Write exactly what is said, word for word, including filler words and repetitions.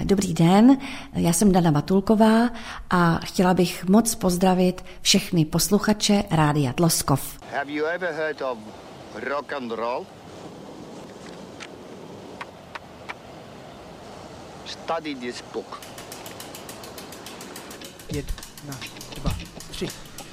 Dobrý den, já jsem Dana Vatulková a chtěla bych moc pozdravit všechny posluchače Rádia Tloskov. Have you ever heard of rock and roll? Study this book. Jedna, dva, tři.